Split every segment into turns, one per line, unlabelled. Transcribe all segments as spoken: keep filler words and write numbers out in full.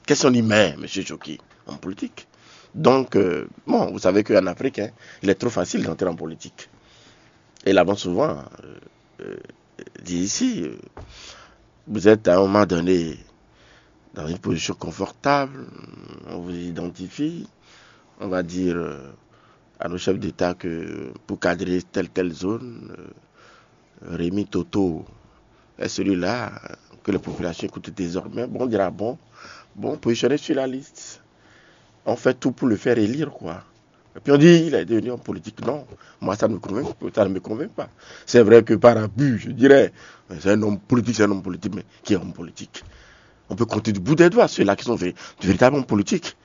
Qu'est-ce qu'on y met, M. Choki, en politique? Donc, euh, bon, vous savez qu'en Afrique, hein, il est trop facile d'entrer en politique. Et l'avant souvent euh, euh, dit ici, euh, vous êtes à un moment donné dans une position confortable, on vous identifie, on va dire euh, à nos chefs d'État que pour cadrer telle telle zone, euh, Rémi Toto est celui-là que les populations écoutent désormais. Bon, on dira bon, bon, positionné sur la liste. On fait tout pour le faire élire, quoi. Et puis on dit, il est devenu en politique. Non, moi ça ne me convainc, ça ne me convainc pas. C'est vrai que par abus, je dirais, c'est un homme politique, c'est un homme politique, mais qui est homme politique? On peut compter du bout des doigts ceux-là qui sont de véritables hommes politiques.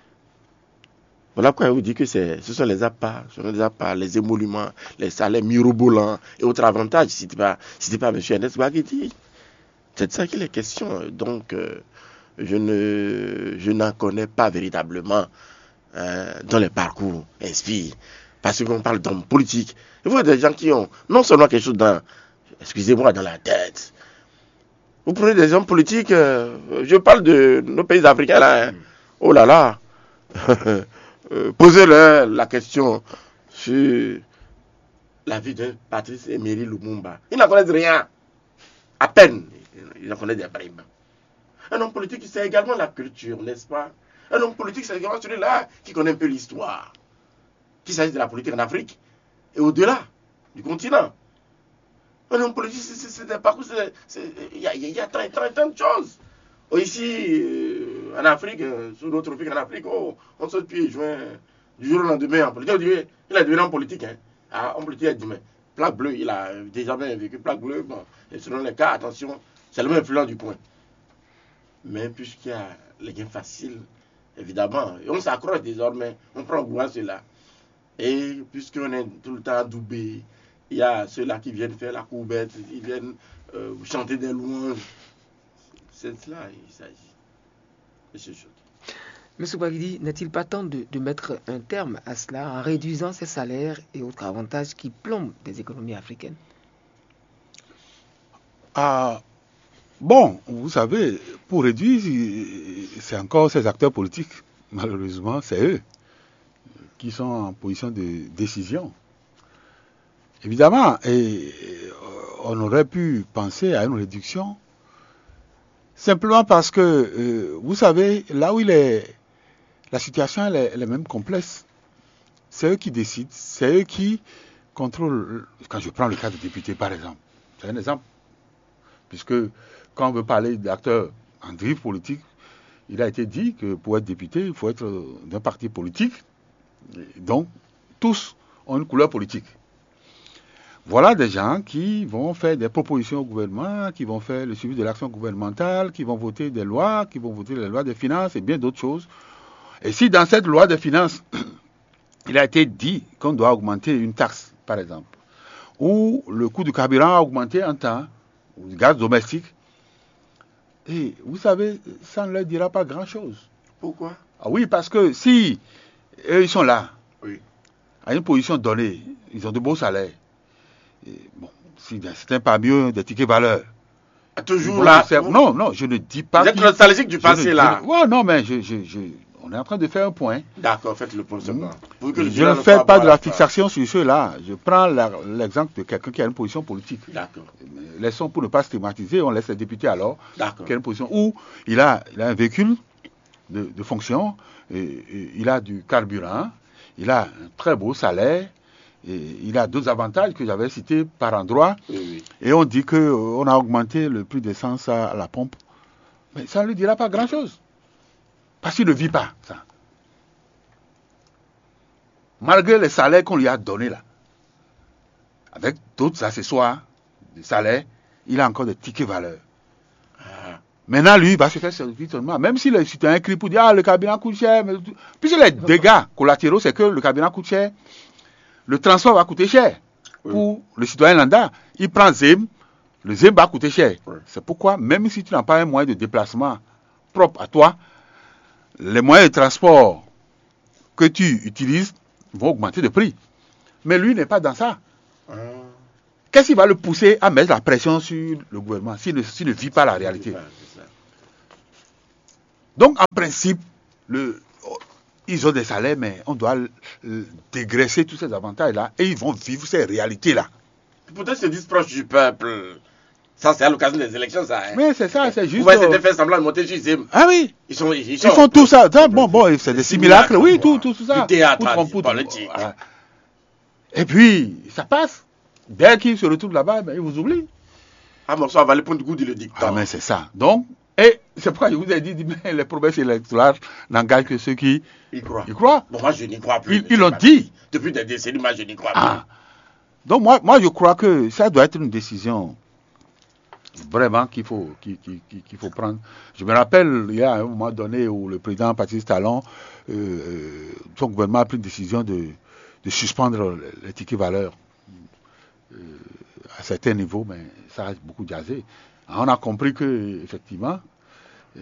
Voilà pourquoi je vous dis que c'est, ce sont les appâts, ce sont les appâts, les émoluments, les salaires mirobolants et autres avantages, si ce n'est pas, si pas M. Ernest Ouagidi. C'est de ça qu'il est question. Donc, euh, je ne, je n'en connais pas véritablement euh, dans les parcours inspirent. Parce qu'on parle d'hommes politiques. Il faut des gens qui ont non seulement quelque chose dans, excusez-moi, dans la tête. Vous prenez des hommes politiques, euh, je parle de nos pays africains là. Hein. Oh là là. Euh, posez-leur la question sur la vie de Patrice Emery Lumumba. Ils n'en connaissent rien. À peine. Ils en connaissent des bribes. Un homme politique, c'est également la culture, n'est-ce pas? Un homme politique, c'est également celui-là qui connaît un peu l'histoire. Qu'il s'agisse de la politique en Afrique et au-delà du continent. Un homme politique, c'est des parcours, il y a, y a tant, tant, tant de choses. Oh, ici, euh, en Afrique, euh, sous notre tropique en Afrique, oh, on saute pieds joints du jour au lendemain en politique. On dit, il est devenu en politique. Hein. Ah, en politique, il a dit, mais plaque bleue, il a déjà vécu plaque bleue. Bon, et selon les cas, attention, c'est le même influent du coin. Mais puisqu'il y a les gains faciles, évidemment, et on s'accroche désormais, on prend goût à cela. Et puisqu'on est tout le temps adoubé, il y a ceux-là qui viennent faire la courbette, ils viennent euh, chanter des louanges. C'est de cela il s'agit. Monsieur Choki.
Monsieur Ouagidi, n'est-il pas temps de, de mettre un terme à cela en réduisant ces salaires et autres avantages qui plombent les économies africaines?
Ah, bon, vous savez, pour réduire, c'est encore ces acteurs politiques. Malheureusement, c'est eux qui sont en position de décision. Évidemment, et on aurait pu penser à une réduction simplement parce que, euh, vous savez, là où il est, la situation elle est, elle est même complexe. C'est eux qui décident, c'est eux qui contrôlent. Quand je prends le cas de député, par exemple, c'est un exemple. Puisque quand on veut parler d'acteurs en dérive politique, il a été dit que pour être député, il faut être d'un parti politique. Donc, tous ont une couleur politique. Voilà des gens qui vont faire des propositions au gouvernement, qui vont faire le suivi de l'action gouvernementale, qui vont voter des lois, qui vont voter les lois des finances et bien d'autres choses. Et si dans cette loi des finances, il a été dit qu'on doit augmenter une taxe, par exemple, ou le coût du carburant a augmenté en temps, ou du gaz domestique, et vous savez, ça ne leur dira pas grand-chose.
Pourquoi?
Ah oui, parce que si eux, ils sont là,
oui,
à une position donnée, ils ont de beaux salaires. Et bon, si c'est pas mieux des tickets valeurs.
Toujours là.
Faire... Non, non, je ne dis pas.
Vous êtes nostalgique du passé là.
Ne... Ouais, non, mais je, je, je... on est en train de faire un point.
D'accord, faites le point seulement.
Mmh. Je ne fais pas de la fixation sur ceux-là. Je prends l'exemple de quelqu'un qui a une position politique. D'accord. Laissons pour ne pas stigmatiser, on laisse les députés alors. D'accord. Qui a une position où il a, il a un véhicule de, de fonction, et, et il a du carburant, il a un très beau salaire. Et il a d'autres avantages que j'avais cités par endroit. Oui, oui. Et on dit qu'on a augmenté le prix d'essence à la pompe. Mais ça ne lui dira pas grand-chose. Parce qu'il ne vit pas ça. Malgré les salaires qu'on lui a donnés là, avec d'autres accessoires, des salaires, il a encore des tickets valeurs. Ah. Maintenant, lui, il va se faire servir seulement. Même si c'est un cri pour dire, ah, le carburant coûte cher. Mais... Puisque les dégâts collatéraux, c'est que le carburant coûte cher. Le transport va coûter cher oui. Pour le citoyen lambda. Il prend Zem, le Zem va coûter cher. Oui. C'est pourquoi, même si tu n'as pas un moyen de déplacement propre à toi, les moyens de transport que tu utilises vont augmenter de prix. Mais lui n'est pas dans ça. Hum. Qu'est-ce qui va le pousser à mettre la pression sur le gouvernement s'il ne, s'il ne vit pas la réalité? Donc, en principe, le, ils ont des salaires, mais on doit euh, dégraisser tous ces avantages-là et ils vont vivre ces réalités-là.
Peut-être se disent proches du peuple. Ça, c'est à l'occasion des élections, ça. Hein.
Mais c'est ça, c'est juste.
Vous voyez, c'était fait semblant de monter chez eux.
Ah oui.
Ils sont, ils
Ils
sont,
font tout ça. ça bon, bon, c'est des simulacres, oui, tout, tout, tout ça.
Du théâtre,
Poutre,
du
poutre,
politique.
voilà. Et puis, ça passe. Dès qu'ils se retrouvent là-bas, ben, ils vous oublient.
Ah, bon, ça va aller prendre goût du dictat.
Ah, mais c'est ça. Donc, et c'est pourquoi je vous ai dit, mais les promesses électorales n'engagent que ceux qui
y croient.
Y croient.
Bon, moi, je n'y crois plus.
Ils, ils l'ont dit.
Depuis des décennies, moi, je n'y crois
ah. plus. Donc, moi, moi, je crois que ça doit être une décision vraiment qu'il faut, qu'il, qu'il, qu'il faut prendre. Je me rappelle, il y a un moment donné où le président Patrice Talon, euh, son gouvernement a pris une décision de, de suspendre les tickets valeurs euh, à certains niveaux, mais ça a beaucoup jazzé. On a compris que, effectivement, euh,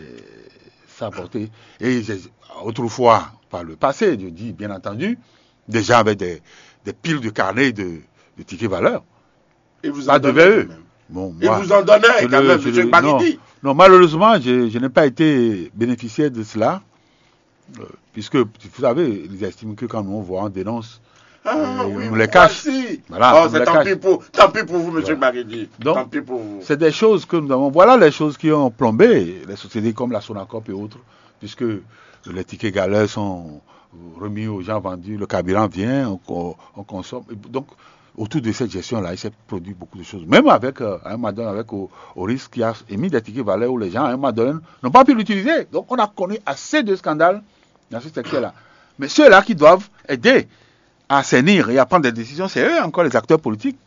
ça a porté. Et autrefois, par le passé, je dis bien entendu, des gens avaient des, des piles de carnets de, de tickets valeurs.
Et vous en
pas devant eux.
Bon, et vous en donnez quand
le,
même, M. Bagidi.
Non, non, malheureusement, je, je n'ai pas été bénéficiaire de cela, euh, puisque, vous savez, ils estiment que quand nous on voit, on dénonce,
ah,
euh,
oui,
on les cache.
Voilà, oh, c'est tant pis, pour, tant pis pour vous, M. Voilà. Bagidi.
Donc,
tant pis pour vous.
C'est des choses que nous avons. Voilà les choses qui ont plombé les sociétés comme la Sonacop et autres, puisque les tickets galères sont remis aux gens vendus, le carburant vient, on, on consomme. Donc, autour de cette gestion-là, il s'est produit beaucoup de choses. Même avec, euh, un moment donné, avec au, au risque qui a émis des tickets valeurs où les gens, à un moment donné, n'ont pas pu l'utiliser. Donc, on a connu assez de scandales dans ce secteur-là. Mais ceux-là qui doivent aider à assainir et à prendre des décisions, c'est eux encore les acteurs politiques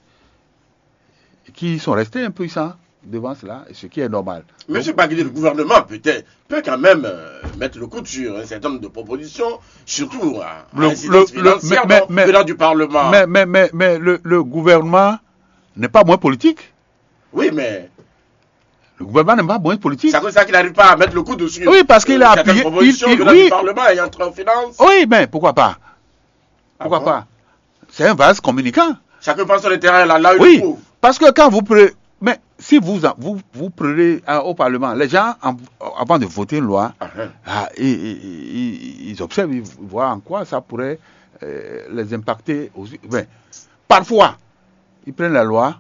qui sont restés impuissants devant cela, et ce qui est normal.
Monsieur Bagidi, le gouvernement peut-être peut quand même euh, mettre le coup sur un certain nombre de propositions, surtout à l'incidence financière
mais, mais,
venant du Parlement.
Mais, mais, mais, mais le, le gouvernement n'est pas moins politique.
Oui, mais...
Le gouvernement n'est pas moins politique.
C'est comme ça qu'il n'arrive pas à mettre le coup dessus.
Oui, parce qu'il
euh,
a appuyé...
propositions
il, il,
venant
oui.
du Parlement et entre en finance.
Oui, mais pourquoi pas Pourquoi
ah bon?
pas C'est un vase communicant.
Chacun prend sur le terrain, là, là où
oui,
il trouve.
Parce que quand vous prenez... Mais si vous vous, vous prenez hein, au Parlement, les gens, en, avant de voter une loi, ah, ah, ils, ils, ils observent, ils voient en quoi ça pourrait euh, les impacter aussi. Ben, parfois, ils prennent la loi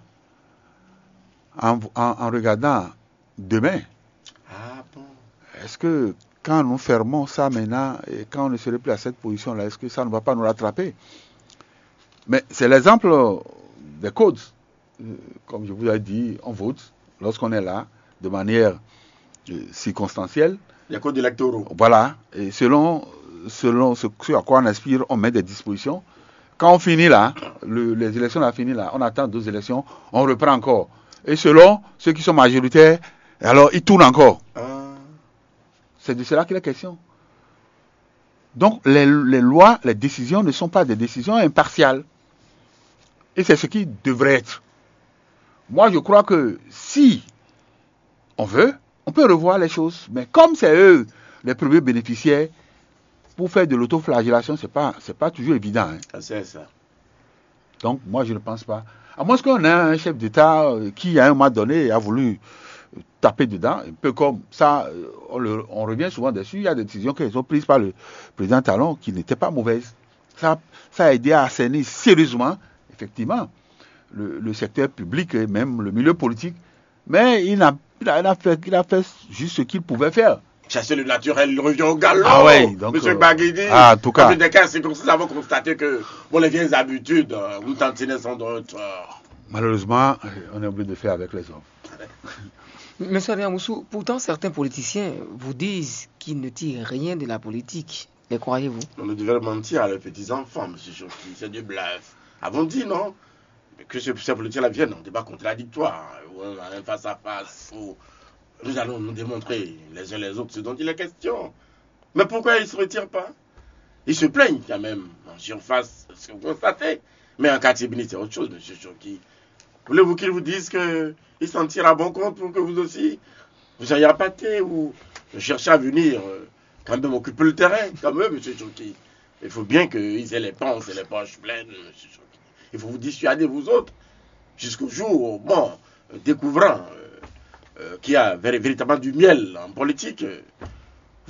en, en, en regardant demain.
Ah bon.
Est-ce que quand nous fermons ça maintenant, et quand on ne serait plus à cette position-là, est-ce que ça ne va pas nous rattraper? Mais c'est l'exemple des codes. Comme je vous ai dit, on vote lorsqu'on est là, de manière euh, circonstancielle.
Il y a codes électoraux.
Voilà. Et selon, selon ce, ce à quoi on aspire, on met des dispositions. Quand on finit là, le, les élections ont fini là, on attend deux élections, on reprend encore. Et selon ceux qui sont majoritaires, alors ils tournent encore. Ah. C'est de cela qu'il est question. Donc les, les lois, les décisions ne sont pas des décisions impartiales. Et c'est ce qui devrait être. Moi, je crois que si on veut, on peut revoir les choses. Mais comme c'est eux les premiers bénéficiaires, pour faire de l'autoflagellation, ce n'est pas, c'est pas toujours évident. Hein.
Ah, c'est ça.
Donc, moi, je ne pense pas. À moins qu'on ait un chef d'État qui, à un moment donné, a voulu taper dedans, un peu comme ça, on, le, on revient souvent dessus. Il y a des décisions qui sont prises par le président Talon qui n'étaient pas mauvaises. Ça, ça a aidé à assainir sérieusement, effectivement, Le, le secteur public et même le milieu politique, mais il a, il a, fait, il a fait juste ce qu'il pouvait faire.
Chasser le naturel, il revient au galop.
Ah ouais, donc,
Monsieur
euh,
Bagidi,
ah, en tout cas,
dans des cas, c'est comme ça, nous avons constaté que bon, les vieilles habitudes, euh, nous tantinez sans doute. Euh...
Malheureusement, on est obligé de faire avec les hommes.
Monsieur Adriamoussou, pourtant certains politiciens vous disent qu'ils ne tirent rien de la politique. Les croyez-vous?
On ne devait mentir à les petits-enfants, monsieur Choki, c'est du bluff. Avons dit, non? Que ces politiciens-là viennent en débat contradictoire, ou un face-à-face, où nous allons nous démontrer les uns les autres ce dont il est question. Mais pourquoi ils ne se retirent pas? Ils se plaignent quand même, en surface, ce que vous constatez. Mais en quartier béni, c'est autre chose, monsieur Choki. Voulez-vous qu'ils vous disent qu'ils s'en tirent à bon compte pour que vous aussi, vous soyez appâtés ou cherchez à venir euh, quand même occuper le terrain, comme eux, monsieur Choki? Il faut bien qu'ils aient les penses et les poches pleines, monsieur Choki. Il faut vous dissuader, vous autres, jusqu'au jour, bon, euh, découvrant euh, euh, qu'il y a véritablement du miel en politique. Euh,